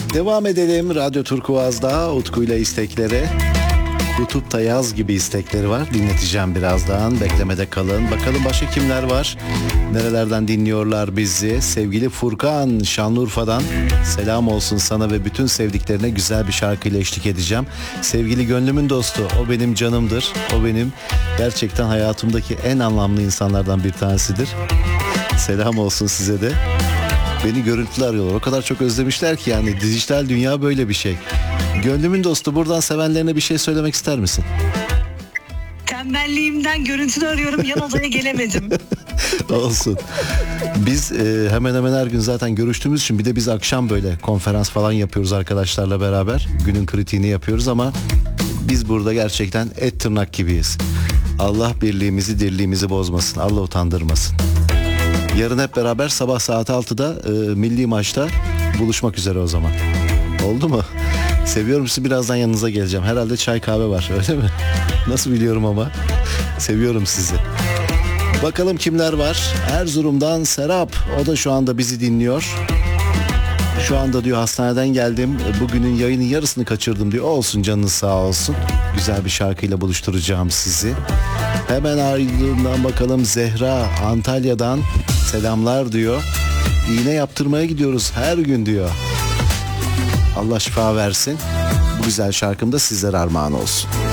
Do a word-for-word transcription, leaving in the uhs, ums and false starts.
Devam edelim Radyo Turkuaz'da Utku'yla istekleri. Kutupta yaz gibi istekleri var. Dinleteceğim birazdan. Beklemede kalın. Bakalım başka kimler var? Nerelerden dinliyorlar bizi? Sevgili Furkan Şanlıurfa'dan selam olsun sana ve bütün sevdiklerine, güzel bir şarkıyla eşlik edeceğim. Sevgili gönlümün dostu, o benim canımdır. O benim gerçekten hayatımdaki en anlamlı insanlardan bir tanesidir. Selam olsun size de. Beni görüntülü arıyorlar. O kadar çok özlemişler ki, yani dijital dünya böyle bir şey. Gönlümün dostu, buradan sevenlerine bir şey söylemek ister misin? Tembelliğimden görüntülü arıyorum, yan odaya gelemedim. Olsun. Biz e, hemen hemen her gün zaten görüştüğümüz için, bir de biz akşam böyle konferans falan yapıyoruz arkadaşlarla beraber. Günün kritiğini yapıyoruz ama biz burada gerçekten et tırnak gibiyiz. Allah birliğimizi dirliğimizi bozmasın. Allah utandırmasın. Yarın hep beraber sabah saat altıda e, milli maçta buluşmak üzere o zaman. Oldu mu? Seviyorum sizi, birazdan yanınıza geleceğim. Herhalde çay kahve var, öyle mi? Nasıl biliyorum ama. Seviyorum sizi. Bakalım kimler var? Erzurum'dan Serap. O da şu anda bizi dinliyor. Şu anda diyor hastaneden geldim. Bugünün yayının yarısını kaçırdım diyor. Olsun, canınız sağ olsun. Güzel bir şarkıyla buluşturacağım sizi. Hemen ardından bakalım Zehra Antalya'dan selamlar diyor. İğne yaptırmaya gidiyoruz her gün diyor. Allah şifa versin. Bu güzel şarkım da sizlere armağan olsun.